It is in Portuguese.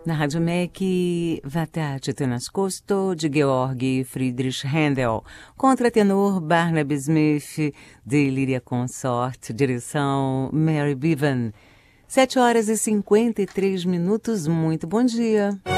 Na Rádio MEC, Vatate te nascosto, de Georg Friedrich Händel, contratenor Barnaby Smith, de Líria Consort, direção Mary Bevan. 7 horas e 53 minutos, muito bom dia.